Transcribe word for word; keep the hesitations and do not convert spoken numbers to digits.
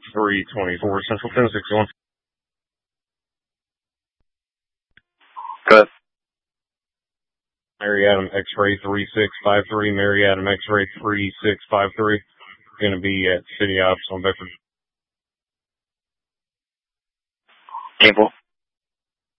three twenty-four, Central ten sixty-one. Good. Mary Adam X-ray three six five three, Mary Adam X-ray three six five three. Going to be at City Office on Bedford. Able.